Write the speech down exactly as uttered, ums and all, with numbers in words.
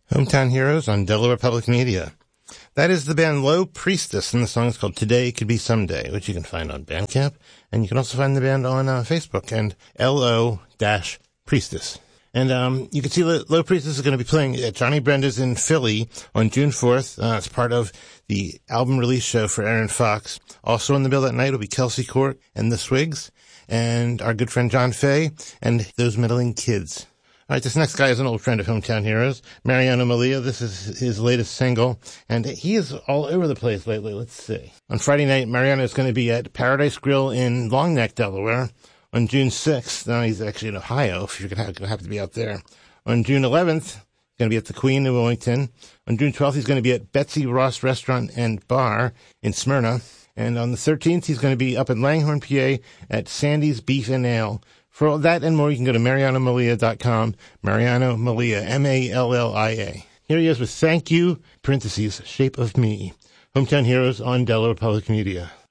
Hometown Heroes on Delaware Public Media. That is the band Low Priestess, and the song is called Today Could Be Someday, which you can find on Bandcamp, and you can also find the band on uh, Facebook and L O Priestess. And um you can see that Low Priestess is going to be playing at Johnny Brenda's in Philly on June fourth. Uh, it's part of the album release show for Aaron Fox. Also in the bill that night will be Kelsey Court and the Swigs, and our good friend John Fay, and Those Meddling Kids. All right, this next guy is an old friend of Hometown Heroes, Mariano Malia. This is his latest single, and he is all over the place lately. Let's see. On Friday night, Mariano is going to be at Paradise Grill in Long Neck, Delaware, on June sixth. Now, he's actually in Ohio, if you're going to have to be out there. On June eleventh, he's going to be at the Queen in Wilmington. On June twelfth, he's going to be at Betsy Ross Restaurant and Bar in Smyrna. And on the thirteenth, he's going to be up in Langhorne, P A at Sandy's Beef and Ale. For all that and more, you can go to mariano malia dot com. Mariano Malia, M A L L I A. Here he is with Thank You, parentheses, Shape of Me. Hometown Heroes on Delaware Public Media.